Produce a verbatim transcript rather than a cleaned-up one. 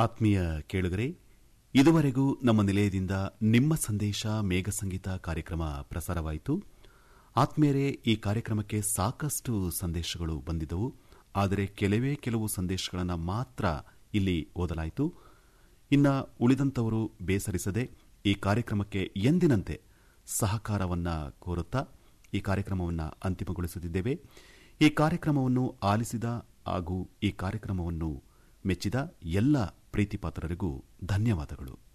ಆತ್ಮೀಯ ಕೇಳುಗರೆ, ಇದುವರೆಗೂ ನಮ್ಮ ನಿಲಯದಿಂದ ನಿಮ್ಮ ಸಂದೇಶ ಮೇಘ ಸಂಗೀತ ಕಾರ್ಯಕ್ರಮ ಪ್ರಸಾರವಾಯಿತು. ಆತ್ಮೀಯರೇ, ಈ ಕಾರ್ಯಕ್ರಮಕ್ಕೆ ಸಾಕಷ್ಟು ಸಂದೇಶಗಳು ಬಂದಿದ್ದವು. ಆದರೆ ಕೆಲವೇ ಕೆಲವು ಸಂದೇಶಗಳನ್ನು ಮಾತ್ರ ಇಲ್ಲಿ ಓದಲಾಯಿತು. ಇನ್ನ ಉಳಿದಂತವರು ಬೇಸರಿಸದೆ ಈ ಕಾರ್ಯಕ್ರಮಕ್ಕೆ ಎಂದಿನಂತೆ ಸಹಕಾರವನ್ನ ಕೋರುತ್ತಾ ಈ ಕಾರ್ಯಕ್ರಮವನ್ನು ಅಂತಿಮಗೊಳಿಸುತ್ತಿದ್ದೇವೆ. ಈ ಕಾರ್ಯಕ್ರಮವನ್ನು ಆಲಿಸಿದ ಹಾಗೂ ಈ ಕಾರ್ಯಕ್ರಮವನ್ನು ಮೆಚ್ಚಿದ ಎಲ್ಲ ಪ್ರೀತಿಪಾತ್ರರಿಗೂ ಧನ್ಯವಾದಗಳು.